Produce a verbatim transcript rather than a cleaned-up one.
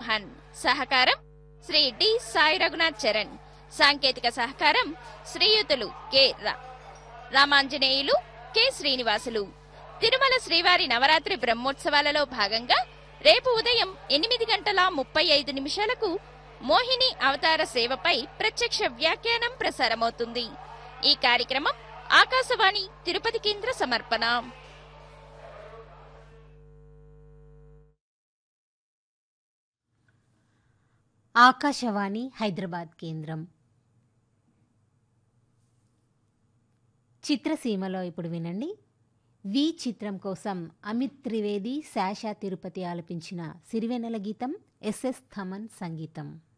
మోహన్. సహకారం శ్రీ డి సాయి రఘునాథ్ చరణ్. సాంకేతిక సహకారం శ్రీయుతులు కె రామాంజనేయులు, కె శ్రీనివాసులు. తిరుమల శ్రీవారి నవరాత్రి బ్రహ్మోత్సవాలలో భాగంగా రేపు ఉదయం ఎనిమిది గంటల ముప్పై ఐదు నిమిషాలకు మోహిని అవతార సేవపై ప్రత్యక్ష వ్యాఖ్యానం ప్రసారమవుతుంది. ఈ కార్యక్రమం ఆకాశవాణి తిరుపతి కేంద్ర సమర్పణ. ఆకాశవాణి హైదరాబాద్ కేంద్రం. చిత్రసీమలో ఇప్పుడు వినండి. వి చిత్రం కోసం అమిత్ త్రివేది, శాషా తిరుపతి ఆలపించిన సిరివెన్నెల గీతం, ఎస్ఎస్ థమన్ సంగీతం.